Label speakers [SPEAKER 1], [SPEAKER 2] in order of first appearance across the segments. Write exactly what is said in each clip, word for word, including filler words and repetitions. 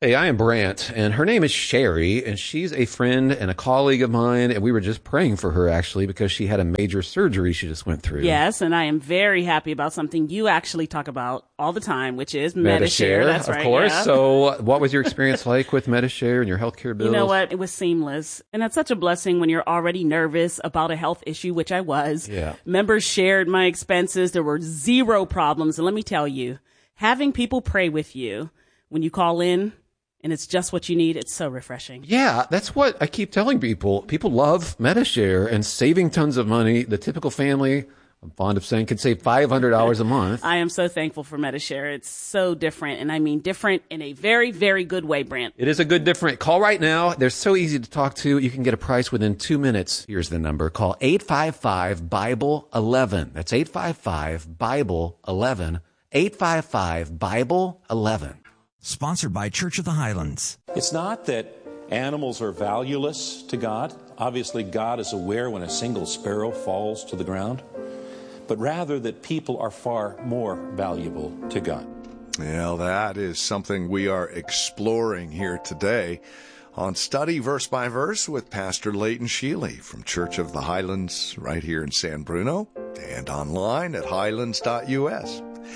[SPEAKER 1] Hey, I am Brant, and her name is Sherry, and she's a friend and a colleague of mine, and we were just praying for her, actually, because she had a major surgery she just went through.
[SPEAKER 2] Yes, and I am very happy about something you actually talk about all the time, which is
[SPEAKER 1] Metashare.
[SPEAKER 2] Metashare. That's
[SPEAKER 1] of
[SPEAKER 2] right,
[SPEAKER 1] course.
[SPEAKER 2] yeah.
[SPEAKER 1] So what was your experience like with Metashare and your healthcare bills?
[SPEAKER 2] You know what? It was seamless. And it's such a blessing when you're already nervous about a health issue, which I was.
[SPEAKER 1] Yeah.
[SPEAKER 2] Members shared my expenses. There were zero problems. And let me tell you, having people pray with you when you call in, and it's just what you need, it's so refreshing.
[SPEAKER 1] Yeah, that's what I keep telling people. People love Metashare and saving tons of money. The typical family, I'm fond of saying, could save five hundred dollars a month.
[SPEAKER 2] I am so thankful for Metashare. It's so different, and I mean different in a very, very good way, Brant.
[SPEAKER 1] It is a good different. Call right now. They're so easy to talk to. You can get a price within two minutes. Here's the number. Call eight five five, Bible eleven. That's eight five five, Bible eleven. eight five five, Bible eleven.
[SPEAKER 3] Sponsored by Church of the Highlands.
[SPEAKER 4] It's not that animals are valueless to God. Obviously, God is aware when a single sparrow falls to the ground. But rather that people are far more valuable to God.
[SPEAKER 5] Well, that is something we are exploring here today on Study Verse by Verse with Pastor Leighton Sheely from Church of the Highlands right here in San Bruno and online at highlands dot U S.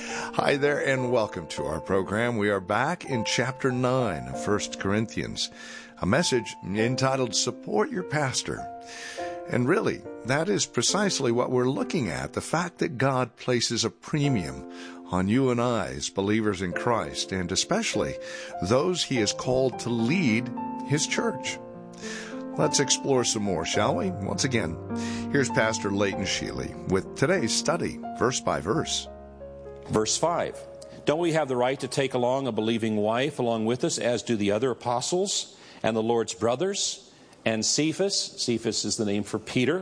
[SPEAKER 5] Hi there and welcome to our program. We are back in chapter nine of First Corinthians, a message entitled Support Your Pastor. And really, that is precisely what we're looking at, the fact that God places a premium on you and I as believers in Christ, and especially those He has called to lead His church. Let's explore some more, shall we? Once again, here's Pastor Leighton Sheely with today's study, verse by verse.
[SPEAKER 4] Verse five, don't we have the right to take along a believing wife along with us, as do the other apostles and the Lord's brothers? And Cephas, Cephas is the name for Peter.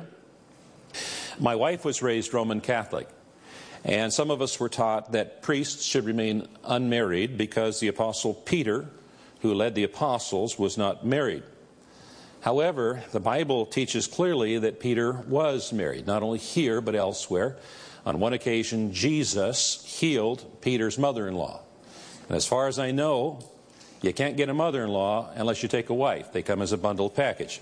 [SPEAKER 4] My wife was raised Roman Catholic, and some of us were taught that priests should remain unmarried because the apostle Peter, who led the apostles, was not married. However, the Bible teaches clearly that Peter was married, not only here but elsewhere. On one occasion, Jesus healed Peter's mother-in-law. And as far as I know, you can't get a mother-in-law unless you take a wife. They come as a bundled package.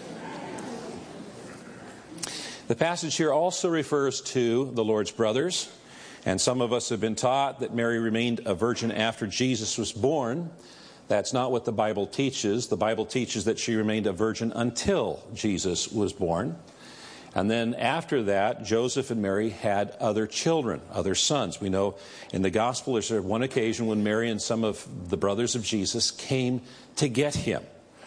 [SPEAKER 4] The passage here also refers to the Lord's brothers. And some of us have been taught that Mary remained a virgin after Jesus was born. That's not what the Bible teaches. The Bible teaches that she remained a virgin until Jesus was born. And then after that, Joseph and Mary had other children, other sons. We know in the gospel there's one occasion when Mary and some of the brothers of Jesus came to get him.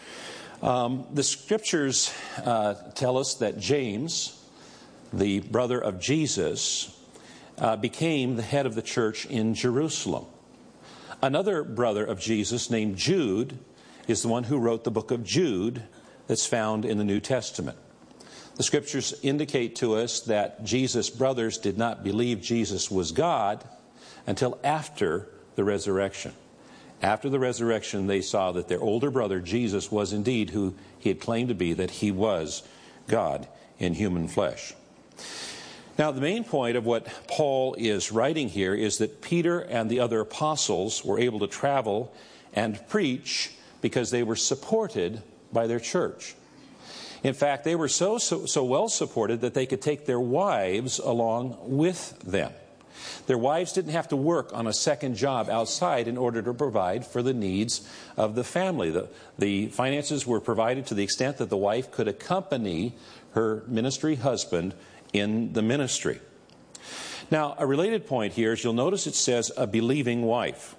[SPEAKER 4] Um, the scriptures uh, tell us that James, the brother of Jesus, uh, became the head of the church in Jerusalem. Another brother of Jesus named Jude is the one who wrote the book of Jude that's found in the New Testament. The scriptures indicate to us that Jesus' brothers did not believe Jesus was God until after the resurrection. After the resurrection, they saw that their older brother, Jesus, was indeed who he had claimed to be, that he was God in human flesh. Now, the main point of what Paul is writing here is that Peter and the other apostles were able to travel and preach because they were supported by their church. In fact, they were so, so, so well supported that they could take their wives along with them. Their wives didn't have to work on a second job outside in order to provide for the needs of the family. The, the finances were provided to the extent that the wife could accompany her ministry husband in the ministry. Now, a related point here is you'll notice it says a believing wife.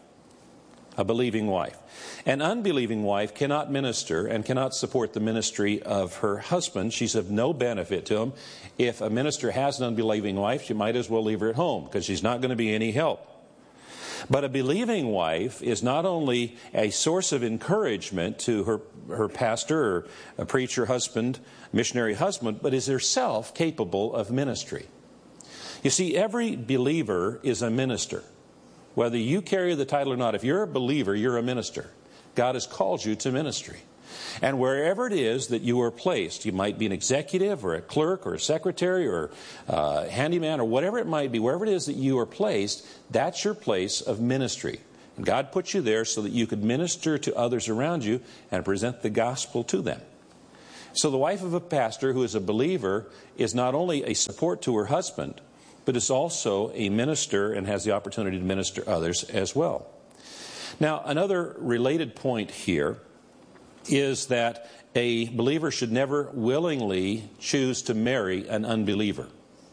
[SPEAKER 4] A believing wife. An unbelieving wife cannot minister and cannot support the ministry of her husband. She's of no benefit to him. If a minister has an unbelieving wife, she might as well leave her at home because she's not going to be any help. But a believing wife is not only a source of encouragement to her, her pastor or a preacher husband, missionary husband, but is herself capable of ministry. You see, every believer is a minister. Whether you carry the title or not, if you're a believer, you're a minister. God has called you to ministry. And wherever it is that you are placed, you might be an executive or a clerk or a secretary or a handyman or whatever it might be, wherever it is that you are placed, that's your place of ministry. And God put you there so that you could minister to others around you and present the gospel to them. So the wife of a pastor who is a believer is not only a support to her husband, but is also a minister and has the opportunity to minister others as well. Now, another related point here is that a believer should never willingly choose to marry an unbeliever.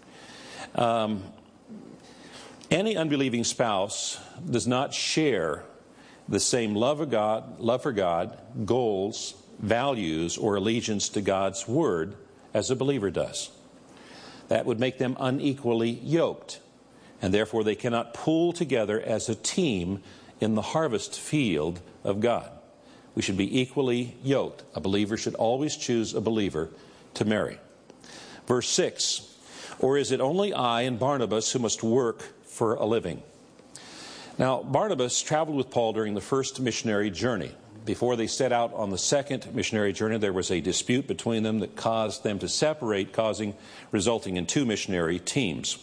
[SPEAKER 4] Um, any unbelieving spouse does not share the same love of God, love for God, goals, values, or allegiance to God's Word as a believer does. That would make them unequally yoked, and therefore they cannot pull together as a team in the harvest field of God. We should be equally yoked. A believer should always choose a believer to marry. Verse six, or is it only I and Barnabas who must work for a living? Now, Barnabas traveled with Paul during the first missionary journey. Before they set out on the second missionary journey, there was a dispute between them that caused them to separate, causing, resulting in two missionary teams.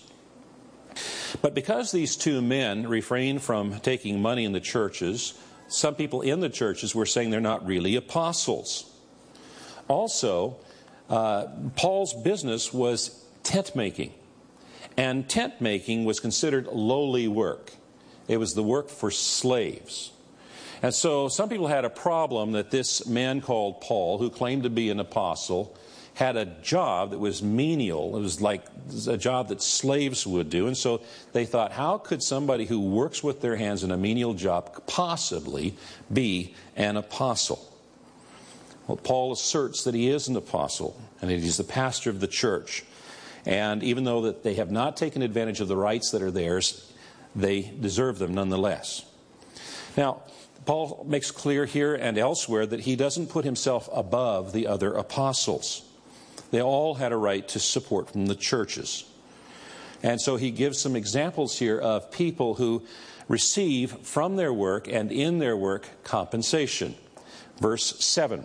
[SPEAKER 4] But because these two men refrained from taking money in the churches, some people in the churches were saying they're not really apostles. Also, uh, Paul's business was tent making. And tent making was considered lowly work. It was the work for slaves. And so some people had a problem that this man called Paul, who claimed to be an apostle, had a job that was menial. It was like a job that slaves would do. And so they thought, how could somebody who works with their hands in a menial job possibly be an apostle? Well, Paul asserts that he is an apostle and that he's the pastor of the church. And even though that they have not taken advantage of the rights that are theirs, they deserve them nonetheless. Now, Paul makes clear here and elsewhere that he doesn't put himself above the other apostles. They all had a right to support from the churches. And so he gives some examples here of people who receive from their work and in their work compensation. Verse seven.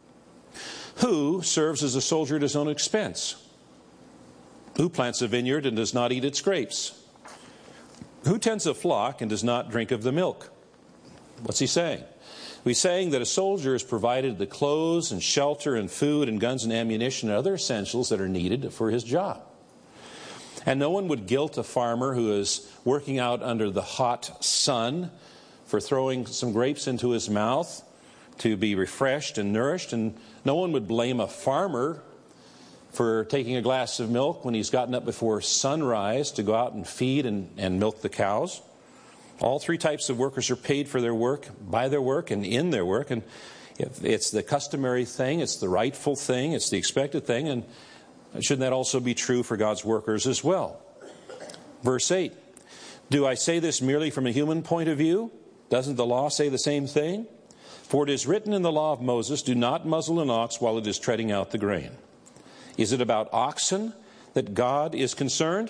[SPEAKER 4] Who serves as a soldier at his own expense? Who plants a vineyard and does not eat its grapes? Who tends a flock and does not drink of the milk? What's he saying? He's saying that a soldier is provided the clothes and shelter and food and guns and ammunition and other essentials that are needed for his job. And no one would guilt a farmer who is working out under the hot sun for throwing some grapes into his mouth to be refreshed and nourished. And no one would blame a farmer for taking a glass of milk when he's gotten up before sunrise to go out and feed and, and milk the cows. All three types of workers are paid for their work, by their work, and in their work. And it's the customary thing, it's the rightful thing, it's the expected thing. And shouldn't that also be true for God's workers as well? Verse eight. Do I say this merely from a human point of view? Doesn't the law say the same thing? For it is written in the law of Moses, do not muzzle an ox while it is treading out the grain. Is it about oxen that God is concerned?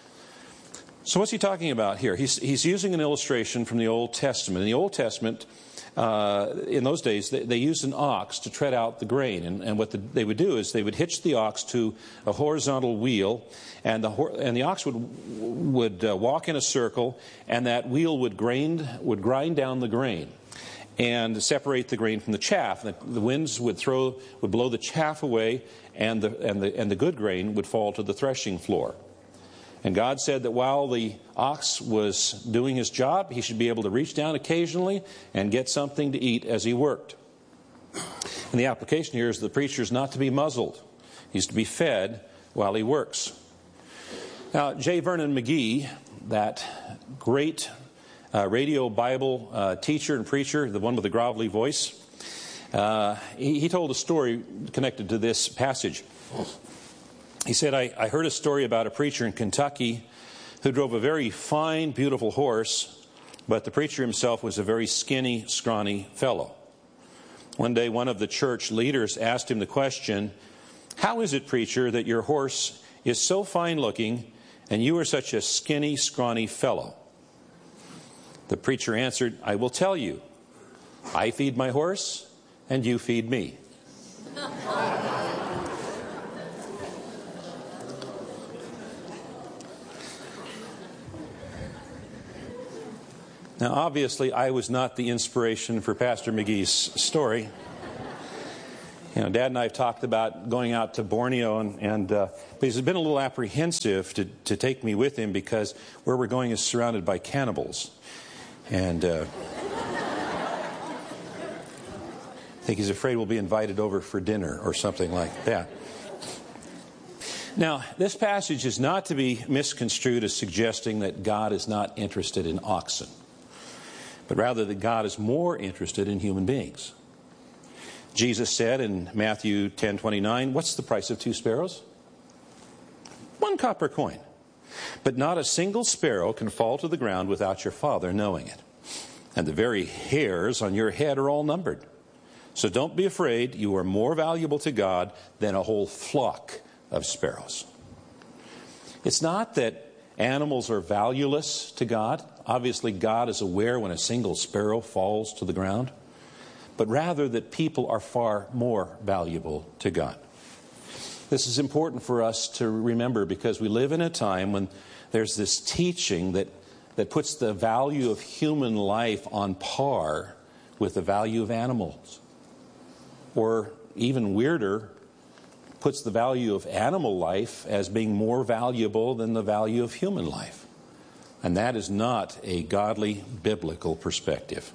[SPEAKER 4] So what's he talking about here? He's, he's using an illustration from the Old Testament. In the Old Testament, uh, in those days, they, they used an ox to tread out the grain. And, and what the, they would do is they would hitch the ox to a horizontal wheel, and the, and the ox would, would uh, walk in a circle, and that wheel would grind, would grind down the grain and separate the grain from the chaff. The, the winds would throw, would blow the chaff away, and the, and the, and the good grain would fall to the threshing floor. And God said that while the ox was doing his job, he should be able to reach down occasionally and get something to eat as he worked. And the application here is the preacher is not to be muzzled. He's to be fed while he works. Now, J. Vernon McGee, that great uh, radio Bible uh, teacher and preacher, the one with the grovelly voice, uh, he, he told a story connected to this passage. He said, I, I heard a story about a preacher in Kentucky who drove a very fine, beautiful horse, but the preacher himself was a very skinny, scrawny fellow. One day, one of the church leaders asked him the question, how is it, preacher, that your horse is so fine-looking and you are such a skinny, scrawny fellow? The preacher answered, I will tell you. I feed my horse and you feed me. Now, obviously, I was not the inspiration for Pastor McGee's story. You know, Dad and I have talked about going out to Borneo, and, and uh, but he's been a little apprehensive to, to take me with him because where we're going is surrounded by cannibals. And uh, I think he's afraid we'll be invited over for dinner or something like that. Now, this passage is not to be misconstrued as suggesting that God is not interested in oxen, but rather that God is more interested in human beings. Jesus said in Matthew ten twenty-nine, what's the price of two sparrows? One copper coin. But not a single sparrow can fall to the ground without your Father knowing it. And the very hairs on your head are all numbered. So don't be afraid. You are more valuable to God than a whole flock of sparrows. It's not that animals are valueless to God. Obviously, God is aware when a single sparrow falls to the ground. But rather that people are far more valuable to God. This is important for us to remember because we live in a time when there's this teaching that, that puts the value of human life on par with the value of animals. Or even weirder, puts the value of animal life as being more valuable than the value of human life. And that is not a godly, biblical perspective.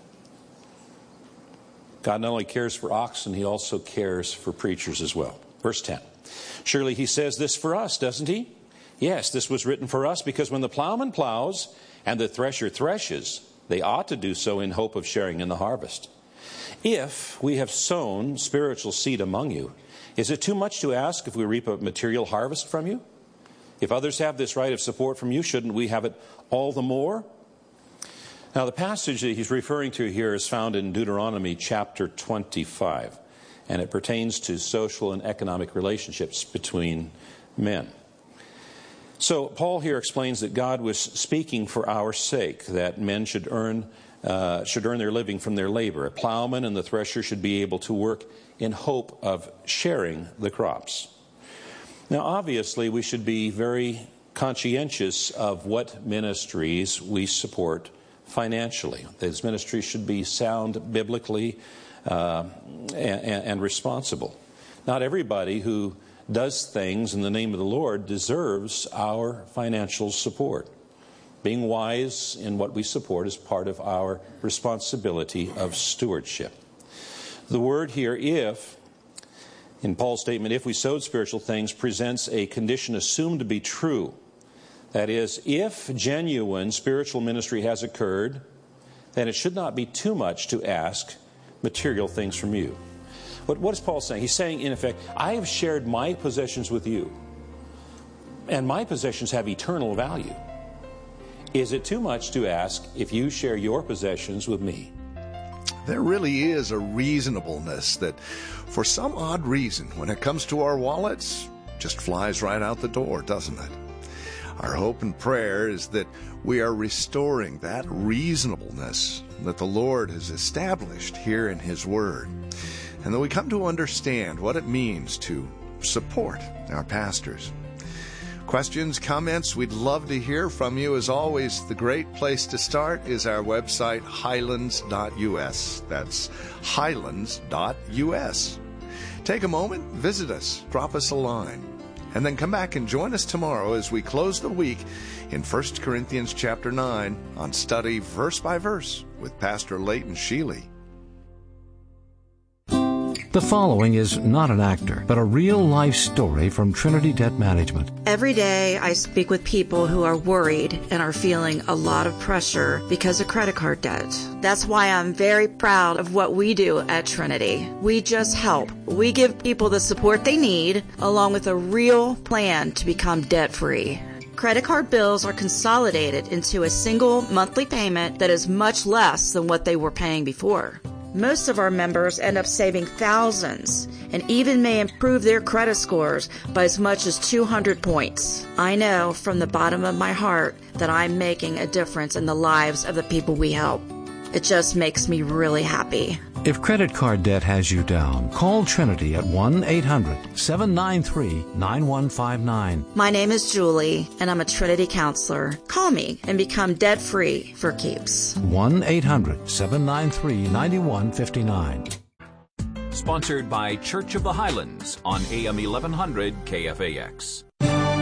[SPEAKER 4] God not only cares for oxen, he also cares for preachers as well. Verse ten. Surely he says this for us, doesn't he? Yes, this was written for us because when the plowman plows and the thresher threshes, they ought to do so in hope of sharing in the harvest. If we have sown spiritual seed among you, is it too much to ask if we reap a material harvest from you? If others have this right of support from you, shouldn't we have it all the more? Now, the passage that he's referring to here is found in Deuteronomy chapter twenty-five, and it pertains to social and economic relationships between men. So Paul here explains that God was speaking for our sake, that men should earn uh, should earn their living from their labor. A plowman and the thresher should be able to work in hope of sharing the crops. Now, obviously, we should be very conscientious of what ministries we support financially. These ministries should be sound biblically uh, and, and responsible. Not everybody who does things in the name of the Lord deserves our financial support. Being wise in what we support is part of our responsibility of stewardship. The word here, if, in Paul's statement, if we sowed spiritual things, presents a condition assumed to be true. That is, if genuine spiritual ministry has occurred, then it should not be too much to ask material things from you. But what is Paul saying? He's saying, in effect, I have shared my possessions with you, and my possessions have eternal value. Is it too much to ask if you share your possessions with me?
[SPEAKER 5] There really is a reasonableness that, for some odd reason, when it comes to our wallets, just flies right out the door, doesn't it? Our hope and prayer is that we are restoring that reasonableness that the Lord has established here in His Word, and that we come to understand what it means to support our pastors. Questions, comments, we'd love to hear from you. As always, the great place to start is our website, highlands dot U S. That's highlands dot U S. Take a moment, visit us, drop us a line. And then come back and join us tomorrow as we close the week in First Corinthians chapter nine on Study Verse by Verse with Pastor Leighton Sheely.
[SPEAKER 6] The following is not an actor, but a real-life story from Trinity Debt Management.
[SPEAKER 7] Every day I speak with people who are worried and are feeling a lot of pressure because of credit card debt. That's why I'm very proud of what we do at Trinity. We just help. We give people the support they need, along with a real plan to become debt-free. Credit card bills are consolidated into a single monthly payment that is much less than what they were paying before. Most of our members end up saving thousands and even may improve their credit scores by as much as two hundred points. I know from the bottom of my heart that I'm making a difference in the lives of the people we help. It just makes me really happy.
[SPEAKER 6] If credit card debt has you down, call Trinity at one eight hundred seven nine three nine one five nine.
[SPEAKER 7] My name is Julie, and I'm a Trinity counselor. Call me and become debt-free for keeps.
[SPEAKER 6] one eight hundred seven nine three nine one five nine.
[SPEAKER 8] Sponsored by Church of the Highlands on A M eleven hundred K F A X.